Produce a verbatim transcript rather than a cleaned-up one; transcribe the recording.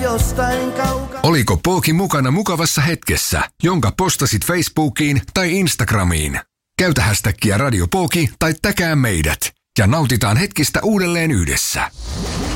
jostain kaukaa. Oliko Pooki mukana mukavassa hetkessä, jonka postasit Facebookiin tai Instagramiin? Käytä hästäkkiä Radio Pooki tai täkää meidät ja nautitaan hetkistä uudelleen yhdessä.